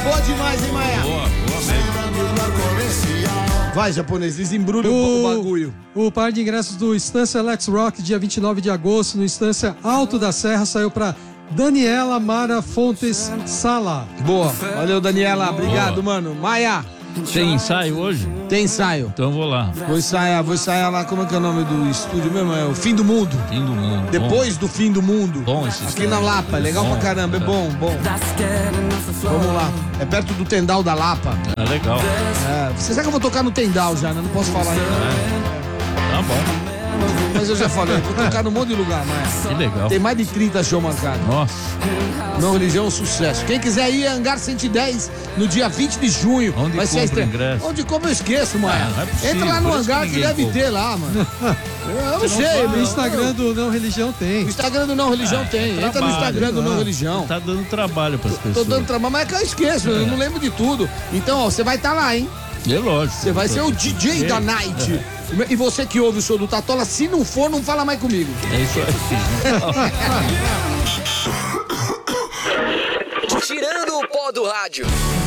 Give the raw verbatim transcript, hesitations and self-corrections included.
boa demais, hein, Maia? Boa, boa mesmo. Vai, japonês, desembrulha o, o bagulho. O par de ingressos do Instância Let's Rock, dia vinte e nove de agosto, no Instância Alto da Serra, saiu pra Daniela Mara Fontes Sala. Boa, valeu, Daniela, obrigado, Boa. mano. Maia, Tem ensaio hoje? tem ensaio. Então eu vou lá. Vou ensaiar, vou ensaiar lá, como é que é o nome do estúdio mesmo? É o Fim do Mundo. Fim do mundo. Depois do Fim do Mundo. Bom esse Aqui estúdio. na Lapa, é legal Bom, pra caramba, é tá. bom, bom. Vamos lá, é perto do Tendal da Lapa. É legal. É, você sabe que eu vou tocar no Tendal já, né? Não posso falar ainda. Tá bom. Mas eu já falei, vou tocar num monte de lugar, mas Que legal. tem mais de trinta shows marcados. Nossa. Não Religião é um sucesso. Quem quiser ir é Hangar cento e dez no dia vinte de junho. Onde vai ser a compra estreia. ingresso? Onde compra eu esqueço, Maia. Ah, não é possível, Entra lá no por isso que Hangar que, ninguém deve compra. ter lá, mano. Eu não Você não sei. fala, No meu. Instagram do Não Religião tem. O Instagram do Não Religião tem. Entra no trabalho. Instagram do Não Ah, Religião. Tá dando trabalho pras Tô pessoas. dando trabalho, mas é que eu esqueço, eu não lembro de tudo. Então, ó, você vai estar lá, hein? É lógico. Você vai ser o D J da night. E você que ouve o show do Tatola, se não for, não fala mais comigo. É isso aí. Tirando o pó do rádio.